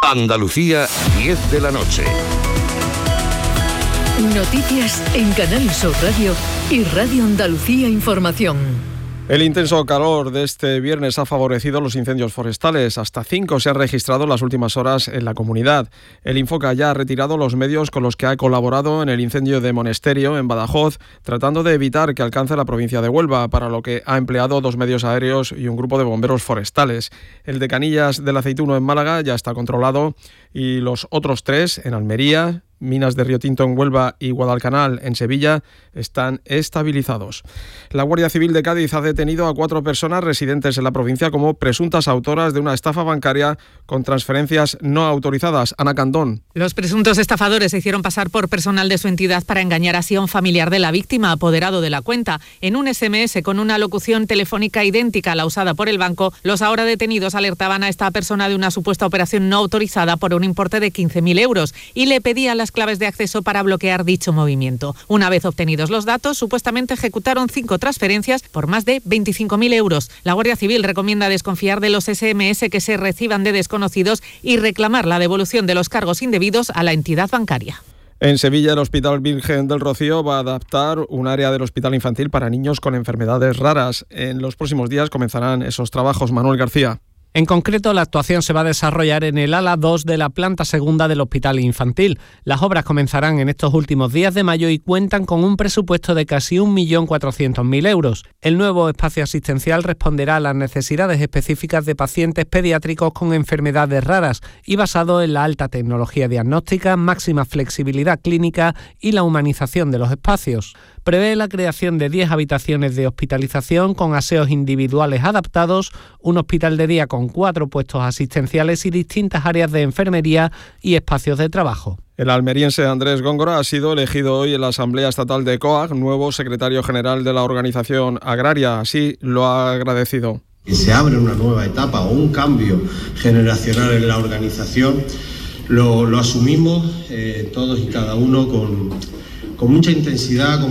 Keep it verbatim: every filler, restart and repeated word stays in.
Andalucía, diez de la noche. Noticias en Canal Sur Radio y Radio Andalucía Información. El intenso calor de este viernes ha favorecido los incendios forestales. Hasta cinco se han registrado en las últimas horas en la comunidad. El Infoca ya ha retirado los medios con los que ha colaborado en el incendio de Monesterio, en Badajoz, tratando de evitar que alcance la provincia de Huelva, para lo que ha empleado dos medios aéreos y un grupo de bomberos forestales. El de Canillas del Aceituno en Málaga ya está controlado y los otros tres, en Almería, Minas de Río Tinto en Huelva y Guadalcanal en Sevilla, están estabilizados. La Guardia Civil de Cádiz ha detenido a cuatro personas residentes en la provincia como presuntas autoras de una estafa bancaria con transferencias no autorizadas. Ana Candón. Los presuntos estafadores se hicieron pasar por personal de su entidad para engañar así a un familiar de la víctima apoderado de la cuenta. En un ese eme ese con una locución telefónica idéntica a la usada por el banco, los ahora detenidos alertaban a esta persona de una supuesta operación no autorizada por un importe de quince mil euros y le pedían las claves de acceso para bloquear dicho movimiento. Una vez obtenidos los datos, supuestamente ejecutaron cinco transferencias por más de veinticinco mil euros. La Guardia Civil recomienda desconfiar de los ese eme ese que se reciban de desconocidos y reclamar la devolución de los cargos indebidos a la entidad bancaria. En Sevilla, el Hospital Virgen del Rocío va a adaptar un área del hospital infantil para niños con enfermedades raras. En los próximos días comenzarán esos trabajos. Manuel García. En concreto, la actuación se va a desarrollar en el ala dos de la planta segunda del Hospital Infantil. Las obras comenzarán en estos últimos días de mayo y cuentan con un presupuesto de casi un millón cuatrocientos mil euros. El nuevo espacio asistencial responderá a las necesidades específicas de pacientes pediátricos con enfermedades raras y basado en la alta tecnología diagnóstica, máxima flexibilidad clínica y la humanización de los espacios. Prevé la creación de diez habitaciones de hospitalización con aseos individuales adaptados, un hospital de día con cuatro puestos asistenciales y distintas áreas de enfermería y espacios de trabajo. El almeriense Andrés Góngora ha sido elegido hoy en la Asamblea Estatal de COAG, nuevo secretario general de la organización agraria. Así lo ha agradecido. Que se abre una nueva etapa o un cambio generacional en la organización, lo, lo asumimos eh, todos y cada uno con, con mucha intensidad. Con